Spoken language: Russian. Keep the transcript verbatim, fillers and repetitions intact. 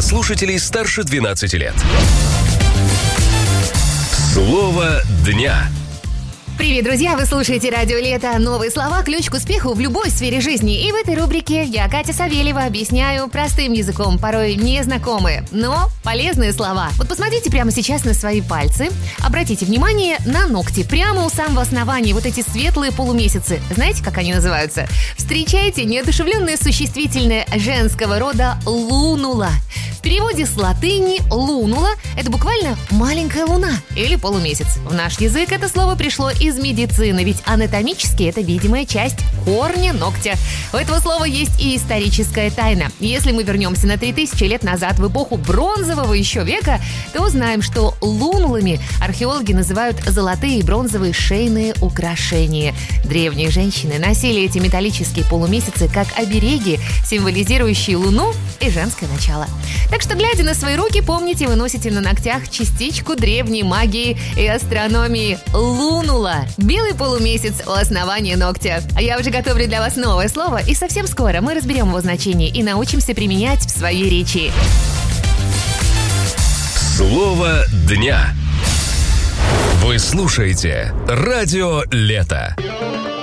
слушателей старше двенадцати лет. Слово дня. Привет, друзья! Вы слушаете «Радио Лето». Новые слова – ключ к успеху в любой сфере жизни. И в этой рубрике я, Катя Савельева, объясняю простым языком, порой незнакомые, но полезные слова. Вот посмотрите прямо сейчас на свои пальцы. Обратите внимание на ногти. Прямо у самого основания вот эти светлые полумесяцы. Знаете, как они называются? Встречайте неодушевленное существительное женского рода «лунула». В переводе с латыни «лунула» – это буквально «маленькая луна» или «полумесяц». В наш язык это слово пришло из медицины, ведь анатомически это видимая часть корня ногтя. У этого слова есть и историческая тайна. Если мы вернемся на три тысячи лет назад, в эпоху бронзового еще века, то узнаем, что лунулами археологи называют золотые и бронзовые шейные украшения. Древние женщины носили эти металлические полумесяцы как обереги, символизирующие луну и женское начало. Так что, глядя на свои руки, помните, вы носите на ногтях частичку древней магии и астрономии – лунула. Белый полумесяц у основания ногтя. А я уже готовлю для вас новое слово, и совсем скоро мы разберем его значение и научимся применять в своей речи. Слово дня. Вы слушаете «Радио Лето».